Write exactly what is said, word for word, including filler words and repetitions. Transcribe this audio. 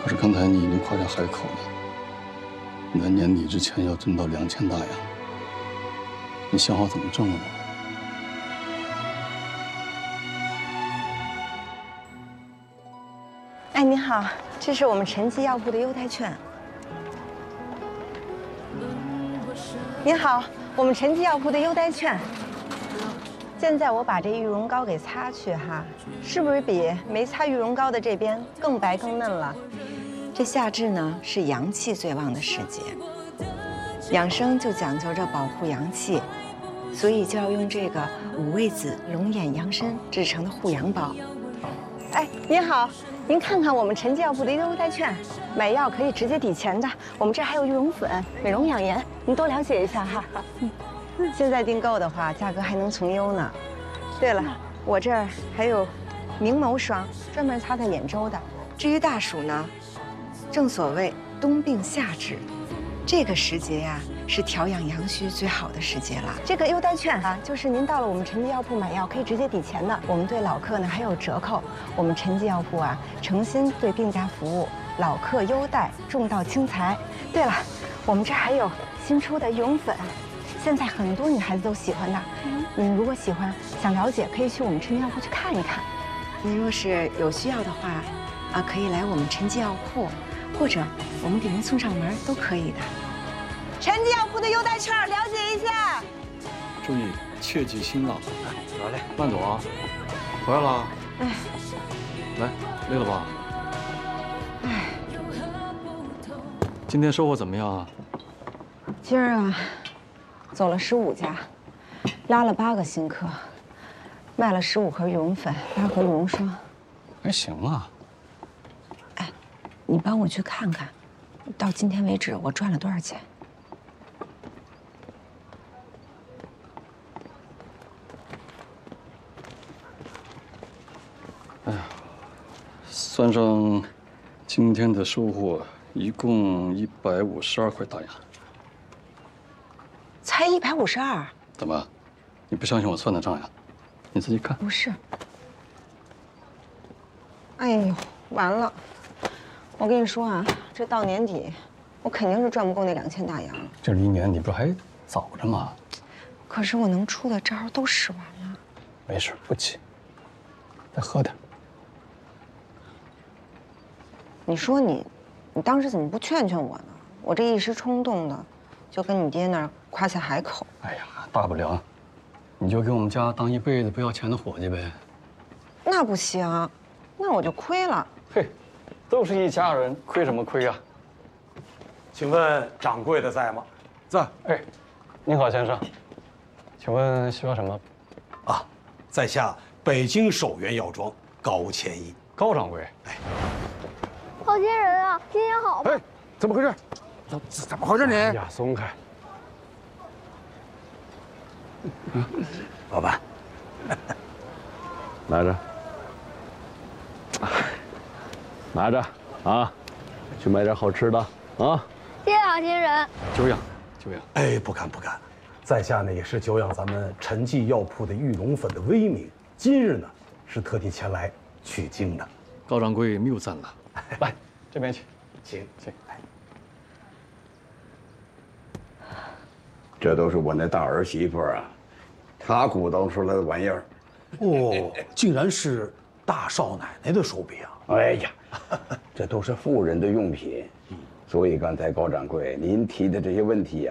可是刚才你已经夸下海口了，咱年底之前要挣到两千大洋，你想好怎么挣了吗？ 哎，您好，这是我们陈记药铺的优待券。您好，我们陈记药铺的优待券。现在我把这玉容膏给擦去哈，是不是比没擦玉容膏的这边更白更嫩了？这夏至呢是阳气最旺的时节，养生就讲究着保护阳气，所以就要用这个五味子龙眼杨参制成的护阳包。哎，您好，您看看我们陈记药铺的优待券，买药可以直接抵钱的。我们这还有玉容粉、美容养颜，您多了解一下哈。嗯。现在订购的话，价格还能从优呢。对了，我这儿还有明眸霜，专门擦在眼周的。至于大暑呢，正所谓冬病夏治，这个时节呀是调养阳虚最好的时节了。这个优待券啊，就是您到了我们陈记药铺买药可以直接抵钱的。我们对老客呢还有折扣。我们陈记药铺啊，诚心对病家服务，老客优待，重道轻财。对了，我们这还有新出的羽绒粉。现在很多女孩子都喜欢的，您如果喜欢想了解，可以去我们陈记药铺去看一看。您若是有需要的话，啊，可以来我们陈记药铺，或者我们给您送上门都可以的。陈记药铺的优待券，了解一下。 注意，切忌辛辣。 好嘞， 慢走啊！回来了。 哎， 来，累了吧？ 哎， 今天收获怎么样啊？ 今儿啊。走了十五家，拉了八个新客，卖了十五盒羽绒粉，八盒羽绒霜， 还行啊。 哎，你帮我去看看，到今天为止我赚了多少钱？ 哎呀，算上今天的收获，一共一百五十二块大洋。 才一百五十二， 怎么？你不相信我算的账呀？你自己看。 不是。哎呦，完了！我跟你说啊，这到年底，我肯定是赚不够那两千大洋了。 这离年底不是还早着吗？ 可是我能出的招都使完了。 没事，不急。再喝点。 你说你，你当时怎么不劝劝我呢？我这一时冲动的，就跟你爹那儿夸下海口。 哎呀，大不了，你就给我们家当一辈子不要钱的伙计呗。 那不行，那我就亏了。 嘿，都是一家人，亏什么亏啊？ 请问掌柜的在吗？ 在。 哎，您好，先生，请问需要什么？ 啊，在下北京首元药庄高千一。 高掌柜。 哎， 好心人啊，心情好吗？ 哎，怎么回事？怎怎么回事你？ 哎呀，松开。 老板， 拿着，拿着啊，去买点好吃的啊。 谢谢好心人。 久仰，久仰。 哎，不敢不敢，在下呢也是久仰咱们陈记药铺的玉龙粉的威名，今日呢是特地前来取经的。 高掌柜谬赞了，来这边请， 请请。 来， 这都是我那大儿媳妇啊，她鼓捣出来的玩意儿。 哦，竟然是大少奶奶的手笔啊！ 哎呀，这都是妇人的用品，所以刚才高掌柜您提的这些问题呀、